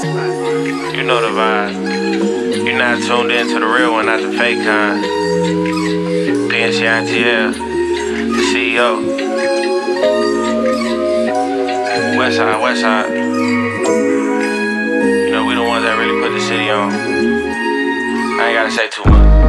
You know the vibe. You're not tuned in to the real one, not the fake kind. PNCITL, the CEO. Westside, Westside. You know, we the ones that really put the city on. I ain't gotta say too much.